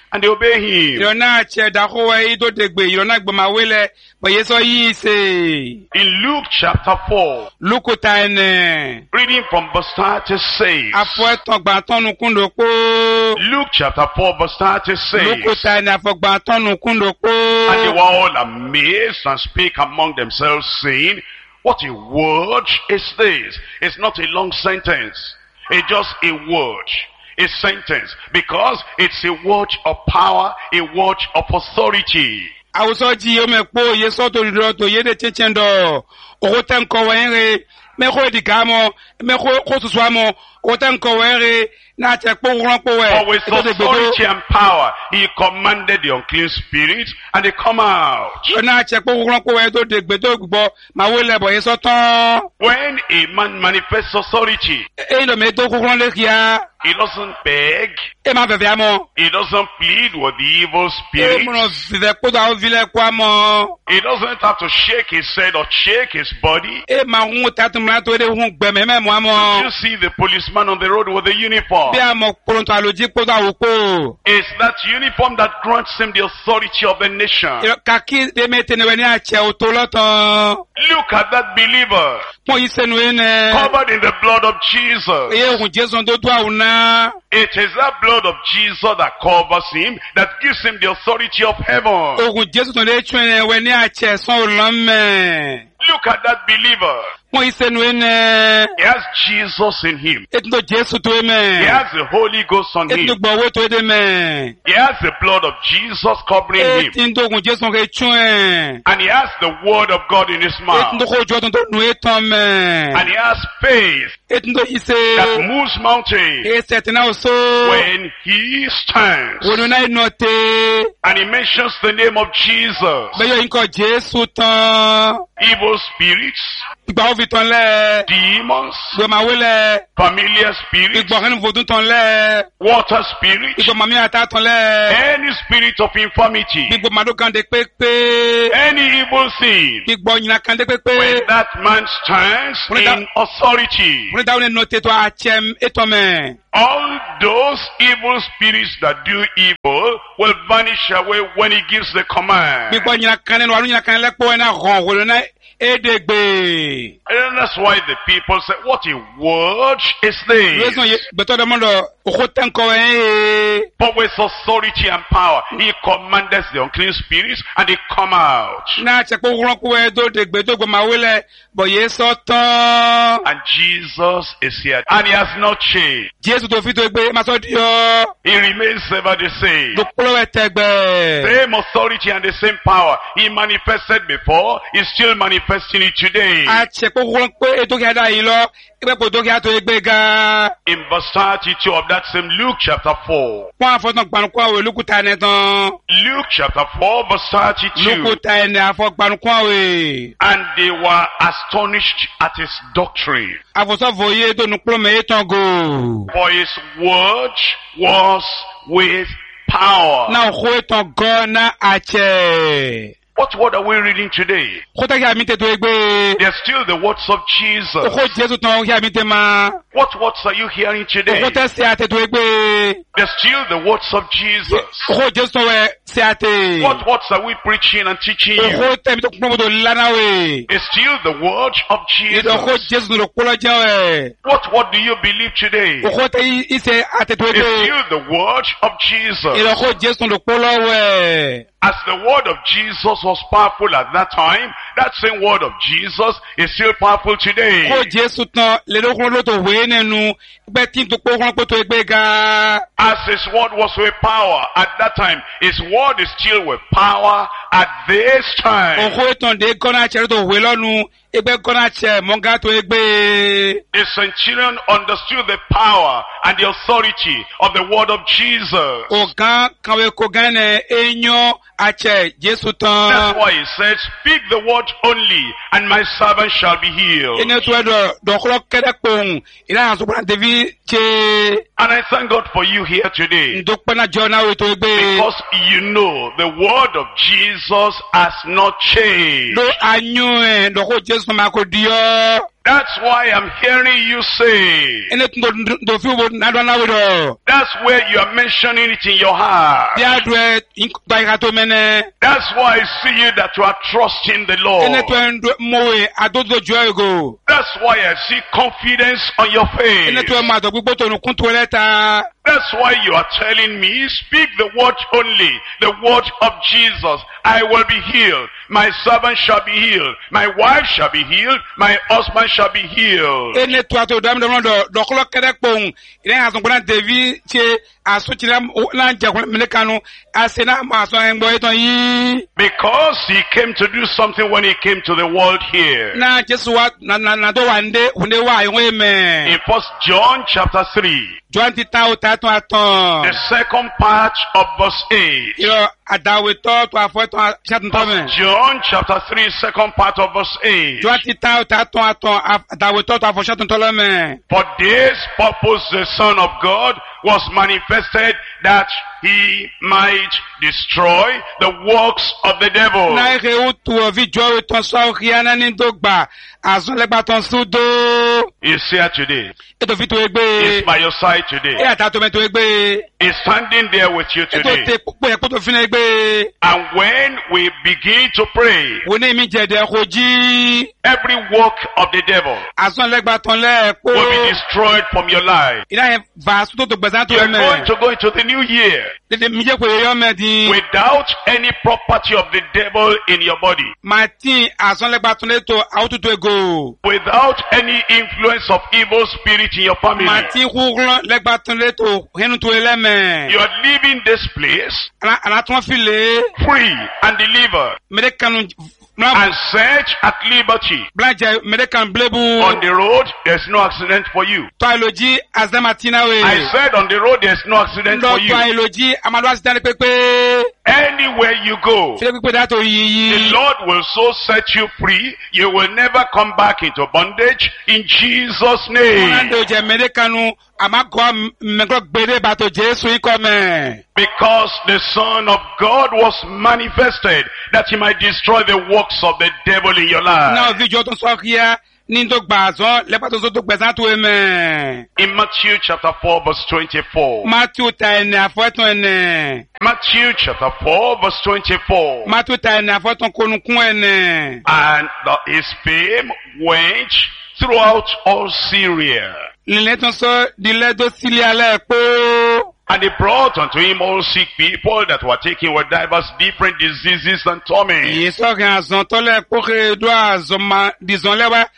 and they obey him.
Yona che da ho e do degbe yona gbe ma wele ba yeso yi se.
In Luke chapter four,
Luku ta ene.
reading from verse thirty says,
Afo eton gba tonu kundo po.
Luke chapter four verse thirty
Luku
says,
ta ene afo gba tonu kundo po.
and they were all amazed and spake among themselves, saying, what a word is this? It's not a long sentence. It's just a word, a sentence, because it's a word of power, a word of authority.
Awuso ji o me po yeso to ro to ye de chechendo. O ten ko wenre me ko di kamo me ko ko susu amo o ten ko wenre na che po ron po we.
For with authority and power, he commanded the unclean spirits, and they come out.
Na che po ron po we do de gbe do gbo ma wo le bo yeso tan.
When a man manifests authority,
E no me do ko ron le kia.
he doesn't beg,
E ma bebe amo.
he doesn't plead with the evil
E mo no
spirits,
vive ko da o vile kwa mo.
he doesn't have to shake his head or shake his body.
E ma hun ta tu ma to de hun gbe me me mo amo.
You see the policeman on the road with the uniform.
Bi amo pronto aloji ko da wo ko.
It's that uniform that grants him the authority of the nation.
Kaki de mete ne weni a che o to lotan.
Look at that believer
Mo yi senu ene.
covered in the blood of Jesus.
E ohun Jesu do do awuna.
It is that blood of Jesus that covers him, that gives him the authority of heaven.
Ohun Jesu to le tun ene weni a che son olome.
Look at that believer.
Mo yi senu ene.
He has Jesus in him.
Etin do Jesu to
He
eme.
has the Holy Ghost on
Etin do
him.
gbo we to de me.
He has the blood of Jesus covering him.
Etin do ohun Jesu ke tun e.
And he has the word of God in his
Etin do
mouth.
ko jo to nu etan me.
And he has faith
Etin do yi
that
se.
moves mountains.
E setina o so.
When he stands
Wonu na inote.
and he mentions the name of Jesus,
Be yo nko Jesu tan.
evil spirits,
Igba o fi tan le.
demons,
Gbe ma wele.
familiar spirits,
Igba kan vodun tan le.
water spirits,
Igba mami ata tan le.
any spirit of infirmity,
Igba mado kan de pepe.
any evil thing,
Igba nyina kan de pepe.
when that man stands
When that-
in authority,
Mo da one note to achem etome.
all those evil spirits that do evil will vanish away when he gives the command.
Igba nyina kan no aru nyina kan le po na ron wo na edegbe.
And that's why the people say, what a word is this?
Reason ye beto de mo do o ten ko e.
But with authority and power, he commanded the unclean spirits and they come out.
Na che po ron ko e do degbe do gbe ma wele bo ye so tan.
And Jesus is here. And he has not changed.
Jesu to fi to egbe ma so di yo.
He remains ever the same.
Do polo e tegbe.
Same authority and the same power he manifested before, he's still manifesting it today.
A che po ron ko e do ga da yi lo. Ibe ko do ga to egbe ga.
In verse thirty-two of that same Luke chapter four.
Kwa afo tan gbanu kwa we lukuta ne tan.
Luke chapter four verse thirty-two.
Lukuta ene afo gbanu kwa we.
And they were astonished at his doctrine,
Afo so voye do nu plo me tan go.
for his word was with power.
Na ho etan go na ache.
What word are we reading today?
Ko ta ga mi te to egbe.
They're still the words of Jesus.
Ko Jesu tan ga mi te ma.
What words are you hearing today?
Ko te se ate to egbe.
They're still the words of Jesus.
Ko Jesu tan we se ate.
What words are we preaching and teaching you?
Ko te mi to promo do lana we.
It's still the word of
Ni do ko
Jesus.
Jesu no polo jan we.
What word do you believe today?
Ko te i se ate to
It's
egbe.
still the word of
Ni
Jesus.
do ko Jesu no polo we.
As the word of Jesus was powerful at that time, that same word of Jesus is still powerful today.
Ko Jesu tan le do ko lo to we nenu. Be tin to ko ko to egbe ga.
As his word was with power at that time, his word is still with power at this time.
Oho etan de gona chere to we lonu. Egbe gona che mo ga to egbe.
The centurion understood the power and the authority of the word of Jesus.
Ogan kanwe ko gane enyo ache Jesu
That's
tan.
why he said, speak the word only, and my servant shall be healed.
Ene to do do kro kede pohun. Ina so bran devi che
And I thank God for you here today,
ndo pe na jona we to egbe.
because you know the word of Jesus has not changed.
Do anyo e do ko Jesu ma ko dio.
That's why I'm hearing you say.
Ene tundo do fi wo na do na wo.
That's where you are mentioning it in your heart.
Dia do e ba ga to mene.
That's why I see you that you are trusting the Lord.
Ene to ndo mowe adodo jo ego.
That's why I see confidence on your face.
Ene to ma do gbogbo to nu kun to leta.
That's why you are telling me, speak the word only, the word of Jesus. I will be healed. My servant shall be healed. My wife shall be healed. My husband shall be healed.
Ene to ato dam dam do do klo kede pon. Ine aso gbona David che aso chira na je melekanu asena ma so en boy ton yi.
Because he came to do something when he came to the world here.
Na Jesu wa na na do wande hunde wa yo me.
In First John chapter three.
John ti ta o ta ton aton.
The second part of verse eight.
Yo adawe to to afo ton chatun to me.
John chapter three, second part of verse eight.
John ti ta o ta ton aton adawe to to afo chatun to lo me.
For this purpose the Son of God was manifested, that he might destroy the works of the devil.
Na re o tu vi jo ton so riana ni dogba azun le gba ton sudo.
He's here today.
E to fi to egbe.
He's by your side today.
E ata to me to egbe.
He's standing there with you
E to
today.
te po e ko to fi na egbe.
And when we begin to pray,
Wo ni mi je de koji.
every work of the devil
Azun le gba ton le po.
will be destroyed from your life.
Ina e va sudo to gba to
You're
me.
going to go into the new year
De mi je ko yo me di.
without any property of the devil in your body,
Martin azun le gba ton le to auto to ego.
without any influence of evil spirit in your family.
Martin rouglon le gba ton le to henu to ele me.
You are leaving this place
Ana ana ton file.
free and delivered
Mede kanu
and set at liberty.
Blaja mede kan blebu.
On the road, there's no accident for you.
To iloji azamatina we.
I said on the road, there's no accident
Ndo
for
to
you.
iloji amadu asitani pepe.
Anywhere you go,
File pepe da to
the
yiyi.
Lord will so set you free, you will never come back into bondage in Jesus' name.
Ndo je mede kanu amagwa megro gbede ba to Jesu ikome.
Because the Son of God was manifested that he might destroy the works of the devil in your
Na
life.
video to so kia ni ndo gbazon le pa to so to gbezan to eme.
In Matthew chapter four verse twenty-four.
Matthew ta ene afoton ene.
Matthew chapter four verse twenty-four.
Matthew ta ene afoton konukun ene.
And the, his fame went throughout all Syria.
Lile ton so dile do silia le po.
And they brought unto him all sick people that were taken with divers different diseases and torments.
Yeso gan azon to le po ke do azon ma dizon le wa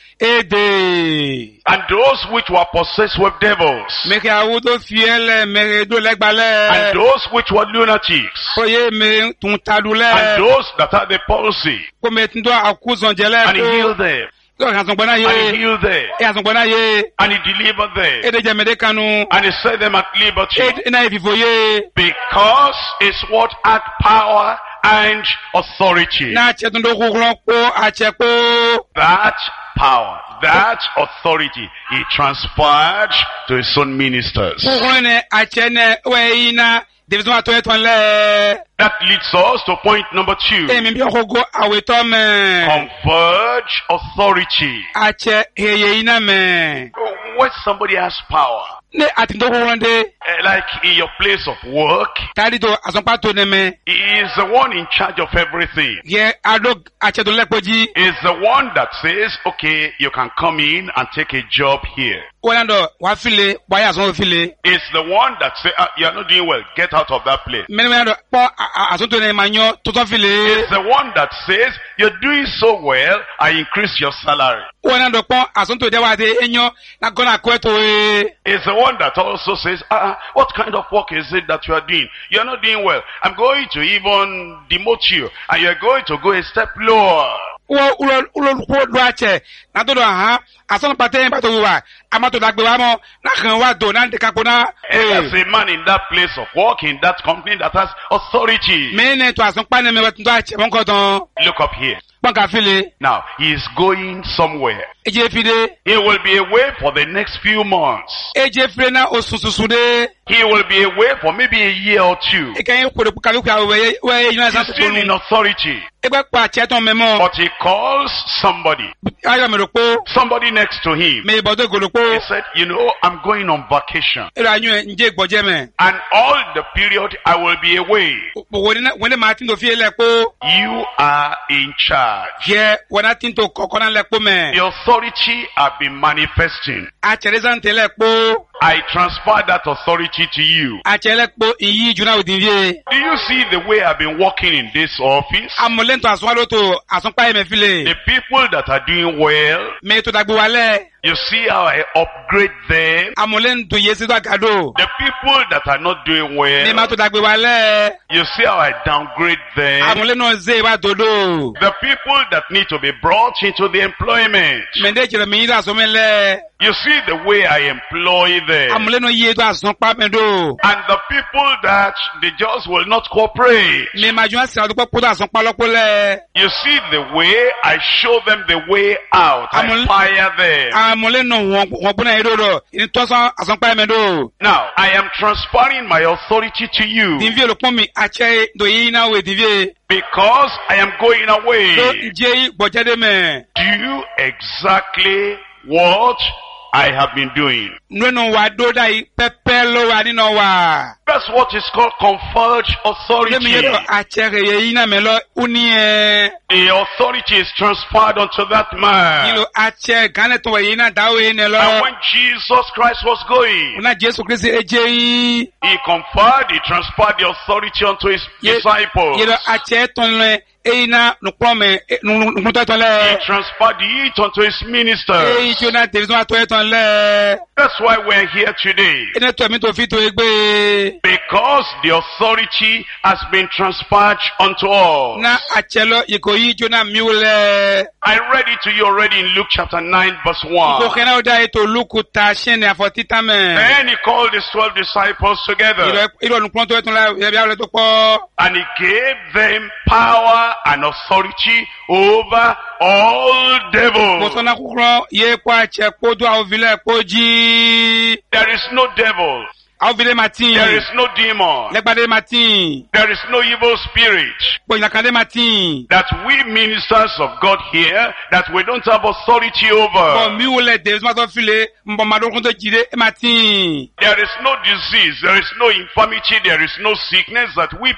ede.
And those which were possessed with devils.
Me ke awu do fiele me do le gbale.
And those which were lunatics.
Oye me tun tadu le.
And those that had the palsy.
Ko me tun do akuzon jele
And he
ko.
healed them.
So azon gbona
And he
ye.
healed them.
E azon gbona ye.
And he delivered them.
Ede je me de kanu.
And he set them at liberty.
E na vivo ye.
Because his word had power and authority.
Na che tun do kuglon po a che po.
That power, that authority, he transferred to his own ministers.
Kuglon ne a che ne we ina division ato eton le.
That leads us to point number two.
E mi bi ogogo aweto me.
Converge authority.
A che heye ina me.
When somebody has power,
Ne atindo kuglon de.
eh, like in your place of work,
Tadi do azon pa to ne me.
he is the one in charge of everything.
Ye ado a che do lepoji.
He is the one that says, okay, you can come in and take a job here.
Wala wa file wa ya azon file.
It's the one that says, ah, you're not doing well, get out of that place.
Me me do po azon to ne manyo to to file.
It's the one that says, you're doing so well, I increase your salary.
Wala do po azon to de wa de enyo na gona ko to e.
It's the one that also says, ah, what kind of work is it that you are doing? You're not doing well. I'm going to even demote you, and you're going to go a step lower.
Wo ulo ulo ko do ache na to do ha azon pa te pa to wa amato dagbe wa mo na kan wa do na de kapo na.
There's a man in that place of work, in that company that has authority.
Me ne to azon pa ne me wa to ache mo ko ton.
Look up here.
Pon ka file.
Now, he is going somewhere.
Eje fide.
He will be away for the next few months.
Eje fide na osususude.
He will be away for maybe a year or two.
Ekan ko de kalu ka we we ina sa
He's still in authority.
Egba pa cheton memo.
But he calls somebody.
Ayo me ropo.
Somebody next to him.
Me bodo golopo.
He said, you know, I'm going on vacation.
Era anyu nje gboje me.
And all the period I will be away.
When when Martin do fie lepo.
You are in charge.
Yeah, when I think to kokona lepo me.
The authority have been manifesting.
A cherezante lepo.
I transfer that authority to you.
A chelekpo iyi juna odinvie.
Do you see the way I've been working in this office?
Amolento aswalo to asonpa me file.
The people that are doing well,
Me to dagbo wale.
you see how I upgrade them.
Amolento yesi do agado.
The people that are not doing
Me ma
well,
to dagbo wale.
you see how I downgrade them.
Amoleno ze wa dodo.
The people that need to be brought into the employment,
Mende jere mi da somele.
you see the way I employ them.
Amoleno ye do asonpa me do.
And the people that they just will not cooperate,
Me ma jua se do popo do asonpa lopole.
you see the way I show them the way out. I
Amol-
fire them.
Amoleno won won bona edodo. Ni to so asonpa me do.
Now, I am transferring my authority to you
Dinvie lo pon mi ache do yi na we dinvie.
because I am going
So
away.
je gbojede me.
Do exactly what I have been doing.
Nwenu wa do dai pepe lo wa ni no wa.
That's what is called conferred
Le
authority.
mi yedo achere ye ina me lo uni e.
The authority is transferred unto that
Ilo
man.
ache gane to ye ina da we ne
And
lo.
when Jesus Christ was going,
Una Jesu Kristo eje yi.
he conferred, he transferred the authority unto his
Ye-
disciples.
Yedo ache ton le e ina nukpo me nukpo ton
He
le.
transferred it unto his
E
ministers.
jona television ato ton le.
That's why we're here today.
Ene to mi to fi to egbe.
Because the authority has been transferred unto all.
Na ache lo yiko yi jona miule.
I read it to you already in Luke chapter nine verse
Ko
one.
kena o da eto lukuta shene afotita me.
Then he called his twelve disciples
Ilo
together
ilo nukpo to ton la ye bia le to po.
and he gave them power and authority over all devils.
Mosona kukro ye kwa che kodo a ovile koji.
There is no devil.
A ovile matin.
There is no demon.
Legbade matin.
There is no evil spirit.
Po inakande matin.
That we ministers of God here, that we don't have authority
Bon
over.
mi wole de ma to file mbo ma do kon to jide e matin.
There is no disease, there is no infirmity, there is no sickness that we